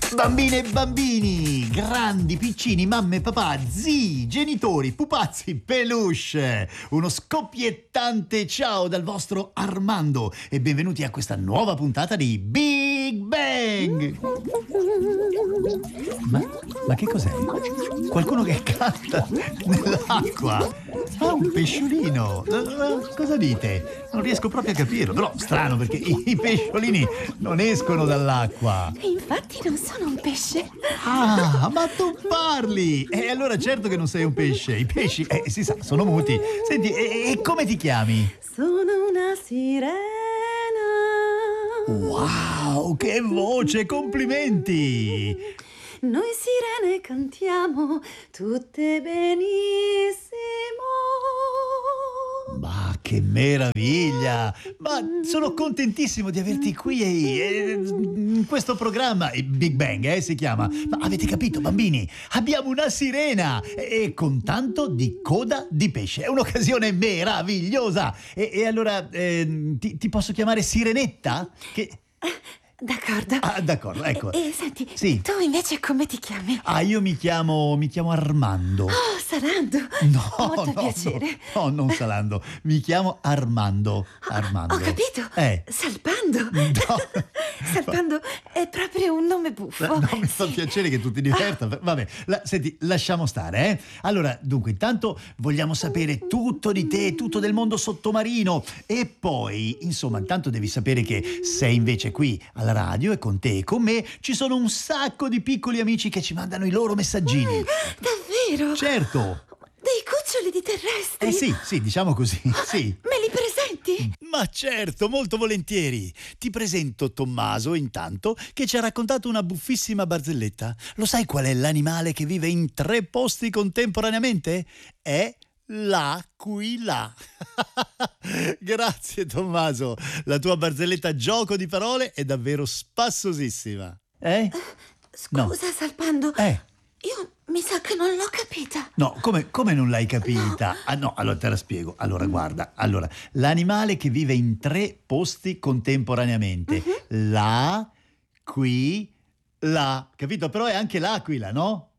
Bambine e bambini, grandi, piccini, mamme, papà, zii, genitori, pupazzi, peluche. Uno scoppiettante ciao dal vostro Armando e benvenuti a questa nuova puntata di Big Bang. Ma che cos'è? Qualcuno che canta nell'acqua. Ah, un pesciolino. Cosa dite? Non riesco proprio a capirlo, però strano perché i pesciolini non escono dall'acqua. Infatti non sono un pesce. Ah, ma tu parli! E allora certo che non sei un pesce. I pesci, si sa, sono muti. Senti, e come ti chiami? Sono una sirena. Wow, che voce! Complimenti! Noi sirene cantiamo tutte benissimo. Ma che meraviglia! Ma sono contentissimo di averti qui in questo programma, Big Bang, si chiama. Ma avete capito, bambini? Abbiamo una sirena e con tanto di coda di pesce. È un'occasione meravigliosa. E allora ti posso chiamare Sirenetta? D'accordo. Ah, d'accordo, ecco. E senti, sì. Tu invece come ti chiami? Ah, io mi chiamo Armando. Oh, Salando. Molto piacere. No, non Salando. Mi chiamo Armando. Armando. Ho capito. Salpando. No. Salpando è proprio un nome buffo. No, mi fa piacere che tu ti diverta. Vabbè, senti, lasciamo stare, Allora, dunque, intanto vogliamo sapere tutto di te, tutto del mondo sottomarino. E poi, insomma, intanto devi sapere che sei invece qui alla radio e con te e con me ci sono un sacco di piccoli amici che ci mandano i loro messaggini. Davvero? Certo. Dei cuccioli di terrestri? Sì, diciamo così, sì. Me li presenti? Ma certo, molto volentieri. Ti presento Tommaso, intanto, che ci ha raccontato una buffissima barzelletta. Lo sai qual è l'animale che vive in 3 posti contemporaneamente? È l'aquila. Grazie Tommaso, la tua barzelletta gioco di parole è davvero spassosissima. Scusa, No. Salpando. Io mi sa che non l'ho capita. No, come non l'hai capita? No. Ah no, allora te la spiego. Allora guarda, l'animale che vive in 3 posti contemporaneamente. La, qui, la. Capito? Però è anche l'aquila, no?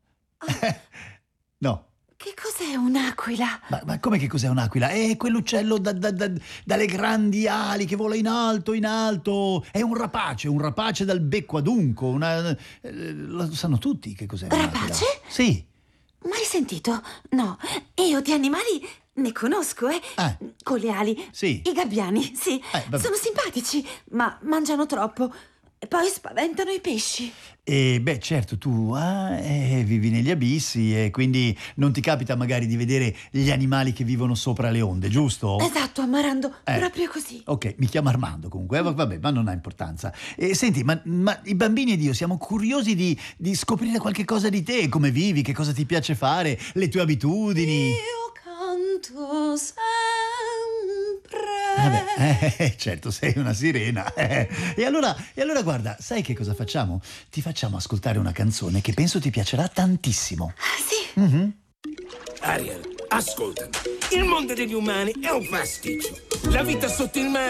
No. Che cos'è un'aquila? Ma come che cos'è un'aquila? È quell'uccello dalle grandi ali che vola in alto, in alto. È un rapace dal becco adunco. Lo sanno tutti che cos'è un'aquila. Rapace? Sì. Mai sentito? No, io di animali ne conosco, Con le ali. Sì. I gabbiani, sì. Sono simpatici, ma mangiano troppo. E poi spaventano i pesci. Certo, tu vivi negli abissi e quindi non ti capita magari di vedere gli animali che vivono sopra le onde, giusto? Esatto, Amarando, proprio così. Ok, mi chiamo Armando comunque, vabbè, ma non ha importanza. Senti, ma i bambini ed io siamo curiosi di scoprire qualche cosa di te, come vivi, che cosa ti piace fare, le tue abitudini. Io canto sempre. Vabbè, certo, sei una sirena. E allora guarda, sai che cosa facciamo? Ti facciamo ascoltare una canzone che penso ti piacerà tantissimo. Sì. Mm-hmm. Ariel, ascoltami. Il mondo degli umani è un pasticcio. La vita sotto il mare